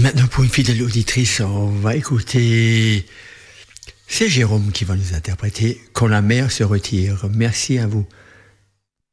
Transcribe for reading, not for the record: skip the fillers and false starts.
Maintenant, pour une fidèle auditrice, on va écouter... C'est Jérôme qui va nous interpréter « Quand la mer se retire ». Merci à vous.